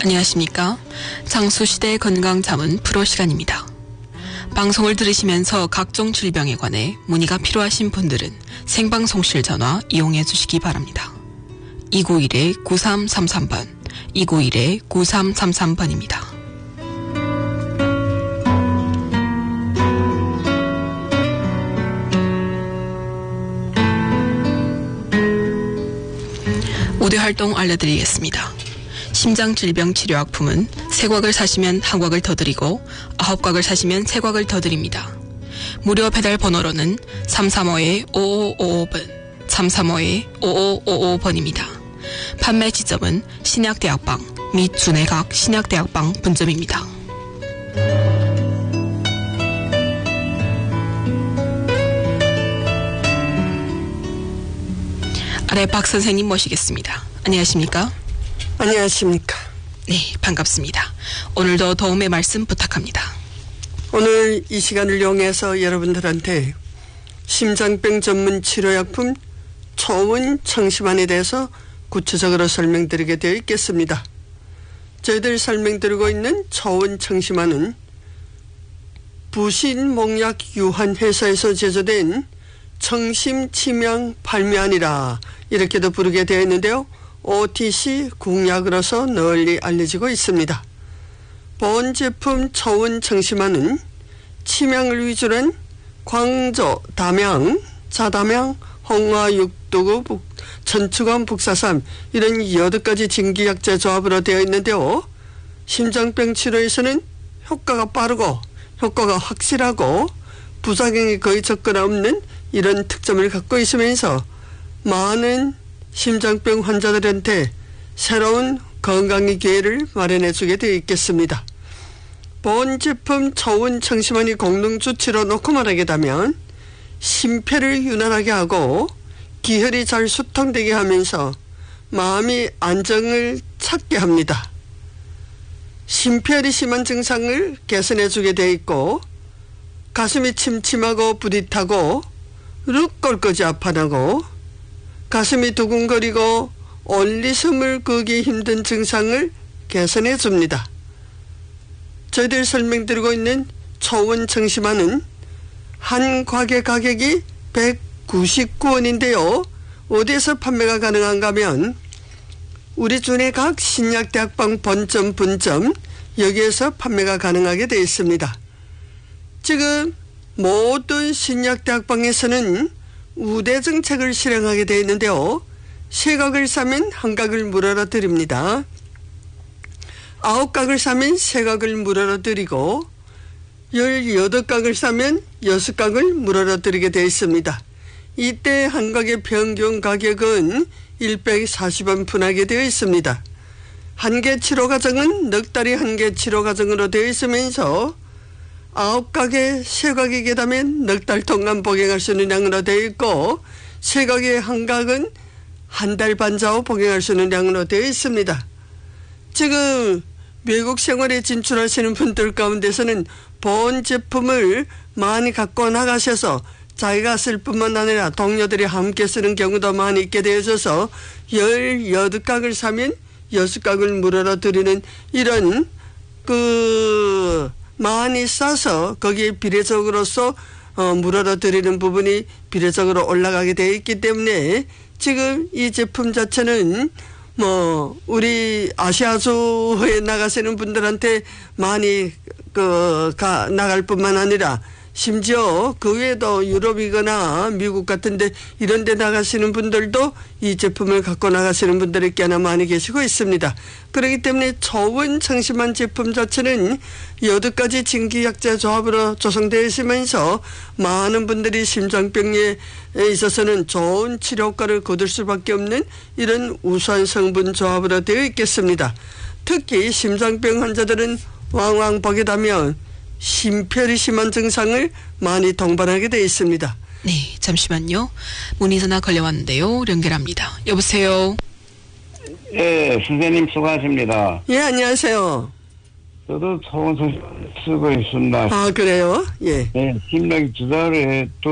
안녕하십니까. 장수시대 건강자문 프로 시간입니다. 방송을 들으시면서 각종 질병에 관해 문의가 필요하신 분들은 생방송실 전화 이용해 주시기 바랍니다. 291-9333번, 291-9333번입니다. 우대활동 알려드리겠습니다. 심장질병치료약품은 3곽을 사시면 1곽을 더 드리고 9곽을 사시면 3곽을 더 드립니다. 무료 배달 번호로는 335-5555번, 335-5555번입니다. 판매 지점은 신약대학방 및 준해각 신약대학방 분점입니다. 아래 박 선생님 모시겠습니다. 안녕하십니까? 안녕하십니까? 네, 반갑습니다. 오늘도 도움의 말씀 부탁합니다. 오늘 이 시간을 이용해서 여러분들한테 심장병 전문 치료약품 초운 청심환에 대해서 구체적으로 설명드리게 되어 있겠습니다. 저희들 설명드리고 있는 초운 청심환은 부신목약 유한회사에서 제조된 청심치명 발미안이라 이렇게도 부르게 되어 있는데요. OTC 국약으로서 널리 알려지고 있습니다. 본 제품 초운 청심환은 치명을 위주로 한 광조, 담양, 자담양, 홍화6도구, 천추간, 북사삼 이런 8가지 진기약재 조합으로 되어 있는데요. 심장병 치료에서는 효과가 빠르고 효과가 확실하고 부작용이 거의 적거나 없는 이런 특점을 갖고 있으면서 많은 심장병 환자들한테 새로운 건강의 기회를 마련해 주게 되어 있겠습니다. 본 제품 초운 청심환이功能 주치로 놓고 말하겠다면 심폐를 유난하게 하고 기혈이 잘 수통되게 하면서 마음이 안정을 찾게 합니다. 심폐혈이 심한 증상을 개선해 주게 되어 있고 가슴이 침침하고 부릿하고 룩골까지 아파나고 가슴이 두근거리고 올리 숨을 끄기 힘든 증상을 개선해 줍니다. 저희들 설명드리고 있는 초운 청심환은 한 곽의 가격이 199원인데요. 어디에서 판매가 가능한가 하면 우리 준의 각 신약대학방 본점 분점 여기에서 판매가 가능하게 되어 있습니다. 지금 모든 신약대학방에서는 우대 정책을 실행하게 되어 있는데요. 3각을 사면 1각을 무료로 드립니다. 9각을 사면 3각을 무료로 드리고 18각을 사면 6각을 무료로 드리게 되어 있습니다. 이때 1각의 평균 가격은 140원 분하게 되어 있습니다. 1개 치료 과정은 넉 달이 1개 치료 과정으로 되어 있으면서 9각에 3각이게 되면 넉 달 동안 복용할 수 있는 양으로 되어 있고 3각의 1각은 1달 반 좌우 복용할 수 있는 양으로 되어 있습니다. 지금 외국 생활에 진출하시는 분들 가운데서는 본 제품을 많이 갖고 나가셔서 자기가 쓸 뿐만 아니라 동료들이 함께 쓰는 경우도 많이 있게 되어져서 18각을 사면 6각을 무료로 드리는 이런 많이 싸서 거기에 비례적으로서 무료로 드리는 부분이 비례적으로 올라가게 되어 있기 때문에 지금 이 제품 자체는 우리 아시아주에 나가시는 분들한테 많이 나갈 뿐만 아니라 심지어 그 외에도 유럽이거나 미국 같은데 이런 데 나가시는 분들도 이 제품을 갖고 나가시는 분들이 꽤나 많이 계시고 있습니다. 그렇기 때문에 초운 청심환 제품 자체는 8가지 진기약재 조합으로 조성되어 있으면서 많은 분들이 심장병에 있어서는 좋은 치료 효과를 거둘 수밖에 없는 이런 우수한 성분 조합으로 되어 있겠습니다. 특히 심장병 환자들은 왕왕 보게 되면 심폐혈이 심한 증상을 많이 동반하게 되어 있습니다. 네, 잠시만요. 문의전화 걸려왔는데요. 연결합니다. 여보세요. 예, 선생님 수고하십니다. 예, 안녕하세요. 저도 초원 쓰고 있습니다. 아, 그래요? 예. 예, 심장 주사를